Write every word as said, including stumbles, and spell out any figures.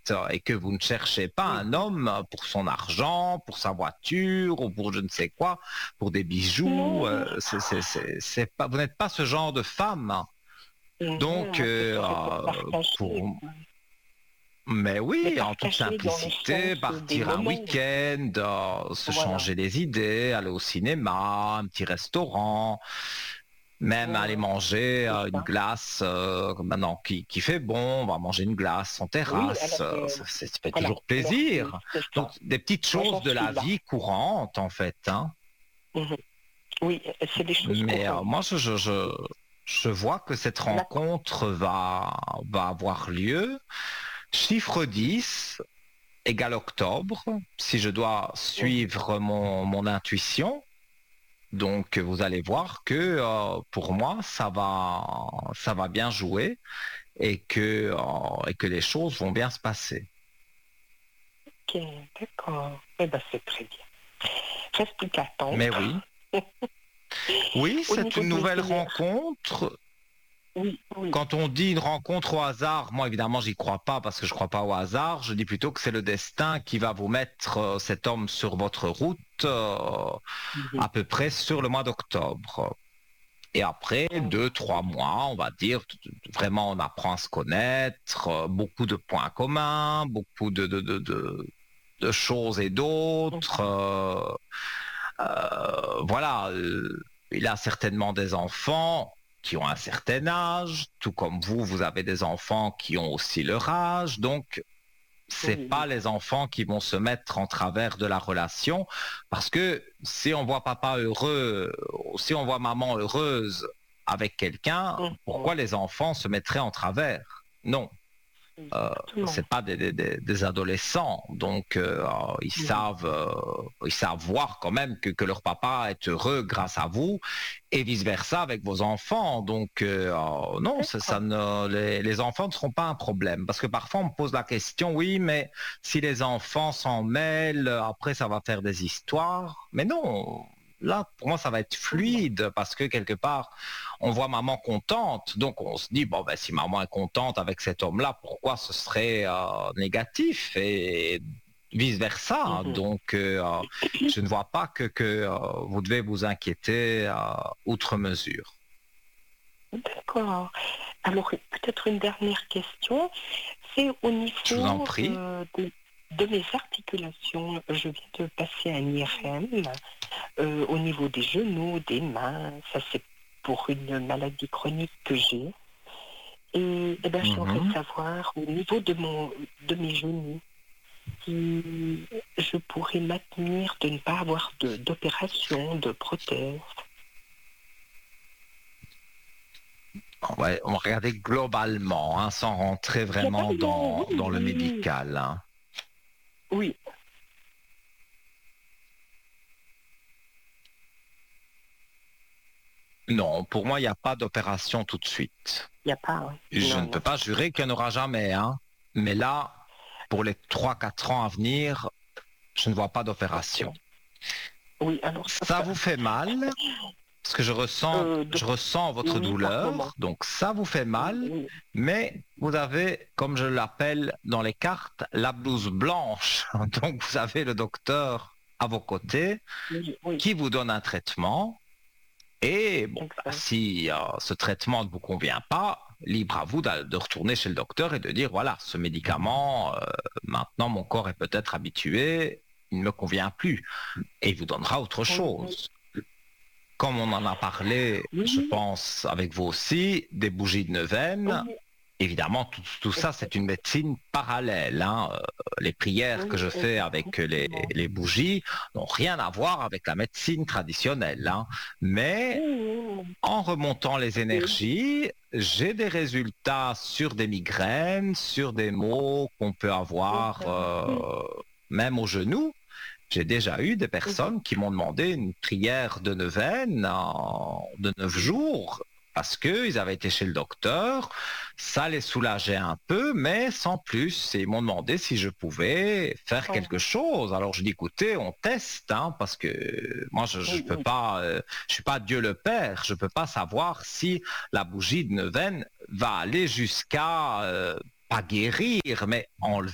êtes et que vous ne cherchez pas un homme pour son argent, pour sa voiture ou pour je ne sais quoi, pour des bijoux. Euh, c'est, c'est, c'est, c'est pas, vous n'êtes pas ce genre de femme. Donc, euh, pour... Mais oui, en toute simplicité, partir un week-end, euh, se voilà. changer les idées, aller au cinéma, un petit restaurant, même voilà. aller manger euh, une glace, euh, maintenant qui, qui fait bon, on va manger une glace en terrasse, oui, alors, euh, ça, ça fait voilà. toujours plaisir. Alors, donc, des petites choses Moi, de la là. vie courante, en fait. Hein. Mm-hmm. Oui, c'est des choses Mais euh, moi, je, je, je, je vois que cette rencontre va, va avoir lieu. Chiffre dix égale octobre, si je dois suivre mon, mon intuition. Donc, vous allez voir que euh, pour moi, ça va, ça va bien jouer et que, euh, et que les choses vont bien se passer. Ok, d'accord. Eh bien, c'est très bien. Reste plus qu'à attendre. Mais oui. Oui, c'est une nouvelle rencontre. Oui, oui. Quand on dit une rencontre au hasard, moi évidemment j'y crois pas parce que je crois pas au hasard. Je dis plutôt que c'est le destin qui va vous mettre euh, cet homme sur votre route euh, mm-hmm. à peu près sur le mois d'octobre. Et après mm-hmm. deux, trois mois, on va dire, vraiment on apprend à se connaître, euh, beaucoup de points communs, beaucoup de, de, de, de, de choses et d'autres. Mm-hmm. euh, euh, voilà, euh, il a certainement des enfants qui ont un certain âge, tout comme vous, vous avez des enfants qui ont aussi leur âge, donc c'est oui. pas les enfants qui vont se mettre en travers de la relation, parce que si on voit papa heureux, si on voit maman heureuse avec quelqu'un, mmh. pourquoi les enfants se mettraient en travers? Non. Euh, c'est pas des, des, des adolescents, donc euh, ils mmh. savent, euh, ils savent voir quand même que, que leur papa est heureux grâce à vous, et vice versa avec vos enfants. Donc euh, non, ça, ça ne, les, les enfants ne seront pas un problème, parce que parfois on me pose la question, oui, mais si les enfants s'en mêlent, après ça va faire des histoires. Mais non. Là, pour moi, ça va être fluide parce que quelque part, on voit maman contente. Donc, on se dit, bon, ben, si maman est contente avec cet homme-là, pourquoi ce serait euh, négatif et vice-versa. Mm-hmm. Donc, euh, je ne vois pas que, que euh, vous devez vous inquiéter euh, outre mesure. D'accord. Alors, peut-être une dernière question. C'est au niveau je vous en prie. Euh, de... de mes articulations. Je viens de passer un I R M euh, au niveau des genoux, des mains. Ça, c'est pour une maladie chronique que j'ai. Et, et ben, mm-hmm. j'aimerais savoir, au niveau de, mon, de mes genoux, si je pourrais maintenir de ne pas avoir de, d'opération, de prothèse. On va, on va regarder globalement, hein, sans rentrer vraiment dans, oui, dans le oui. médical. Hein. Oui. Non, pour moi, il n'y a pas d'opération tout de suite. Il n'y a pas, oui. Je non, ne non. peux pas jurer qu'il n'y en aura jamais. Hein. Mais là, pour les trois quatre ans à venir, je ne vois pas d'opération. Oui, alors... Ça vous fait mal, parce que je ressens, euh, de... je ressens votre oui, douleur, donc ça vous fait mal, oui. mais vous avez, comme je l'appelle dans les cartes, la blouse blanche. Donc vous avez le docteur à vos côtés oui, oui. qui vous donne un traitement. Et bon, bah, si euh, ce traitement ne vous convient pas, libre à vous de, de retourner chez le docteur et de dire, voilà, ce médicament, euh, maintenant mon corps est peut-être habitué, il ne me convient plus. Et il vous donnera autre chose. Oui. Comme on en a parlé, oui. je pense, avec vous aussi, des bougies de neuvaine. Oui. Évidemment, tout, tout ça, c'est une médecine parallèle. Hein. Euh, les prières oui, que je fais avec les, les bougies n'ont rien à voir avec la médecine traditionnelle. Hein. Mais en remontant les énergies, j'ai des résultats sur des migraines, sur des maux qu'on peut avoir euh, même au genou. J'ai déjà eu des personnes qui m'ont demandé une prière de neuvaine en, de neuf jours parce qu'ils avaient été chez le docteur, ça les soulageait un peu, mais sans plus. Et ils m'ont demandé si je pouvais faire quelque chose. Alors je dis, écoutez, on teste, hein, parce que moi, je ne peux pas, euh, je suis pas Dieu le Père, je peux pas savoir si la bougie de neuvaine va aller jusqu'à... Euh, pas guérir, mais enlever